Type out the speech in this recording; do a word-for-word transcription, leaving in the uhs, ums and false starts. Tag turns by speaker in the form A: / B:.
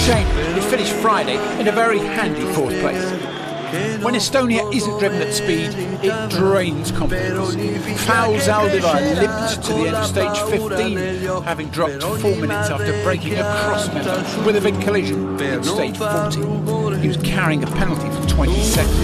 A: shame it finished Friday in a very handy fourth place. When Estonia isn't driven at speed, it drains confidence. Pau Zaldivar limped to the end of stage fifteen, having dropped four minutes after breaking a crossmember with a big collision in stage fourteen. He was carrying a penalty for twenty seconds.